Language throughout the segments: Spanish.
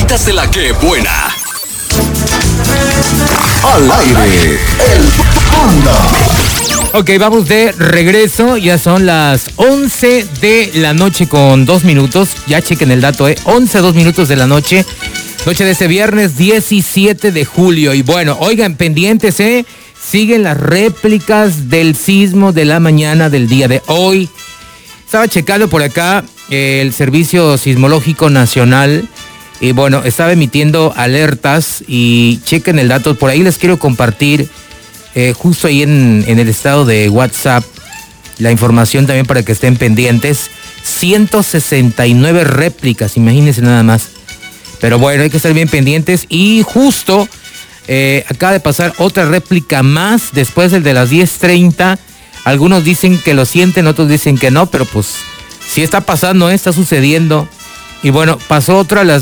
Cuentas de la que buena. Al aire, el Panda. Ok, vamos de regreso. Ya son las 11 de la noche con 2 minutos. Ya chequen el dato, 11, 2 minutos de la noche. Noche de este viernes 17 de julio. Y bueno, oigan, pendientes, siguen las réplicas del sismo de la mañana del día de hoy. Estaba checando por acá el Servicio Sismológico Nacional. Y bueno, estaba emitiendo alertas y chequen el dato. Por ahí les quiero compartir justo ahí en el estado de WhatsApp la información también para que estén pendientes. 169 réplicas, imagínense nada más. Pero bueno, hay que estar bien pendientes. Y justo acaba de pasar otra réplica más después del de las 10:30. Algunos dicen que lo sienten, otros dicen que no, pero pues sí está pasando, está sucediendo. Y bueno, pasó otra a las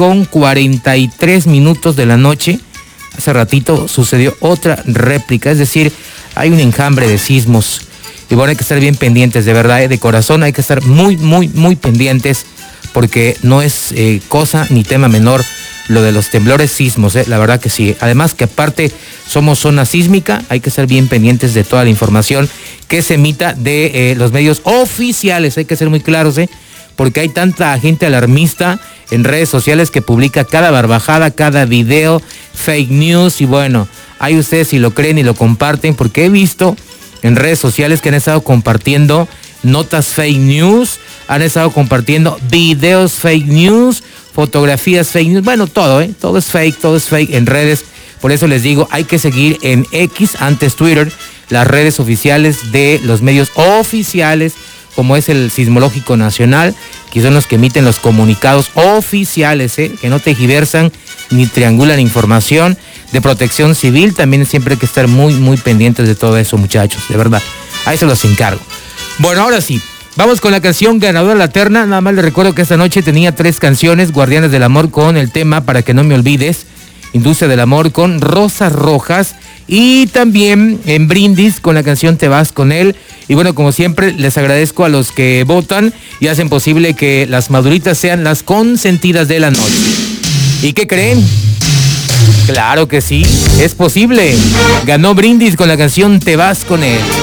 10:43 de la noche. Hace ratito sucedió otra réplica, es decir, hay un enjambre de sismos. Y bueno, hay que estar bien pendientes, de verdad, de corazón, hay que estar muy, muy, muy pendientes, porque no es cosa ni tema menor lo de los temblores sismos, la verdad que sí. Además que aparte somos zona sísmica, hay que estar bien pendientes de toda la información que se emita de los medios oficiales, hay que ser muy claros, porque hay tanta gente alarmista en redes sociales que publica cada barbajada, cada video, fake news, y bueno, ahí ustedes si lo creen y lo comparten, porque he visto en redes sociales que han estado compartiendo notas fake news, han estado compartiendo videos fake news, fotografías fake news, bueno, todo es fake en redes. Por eso les digo, hay que seguir en X, antes Twitter, las redes oficiales de los medios oficiales, como es el Sismológico Nacional, que son los que emiten los comunicados oficiales, que no tergiversan ni triangulan información. De Protección Civil también siempre hay que estar muy, muy pendientes de todo eso, muchachos, de verdad. Ahí se los encargo. Bueno, ahora sí, vamos con la canción ganadora de la terna. Nada más les recuerdo que esta noche tenía 3 canciones: Guardianes del Amor con el tema Para que no me olvides, Industria del Amor con Rosas Rojas, y también en Brindis con la canción Te vas con él. Y bueno, como siempre, les agradezco a los que votan y hacen posible que las maduritas sean las consentidas de la noche. ¿Y qué creen? Claro que sí, es posible. Ganó Brindis con la canción Te vas con él.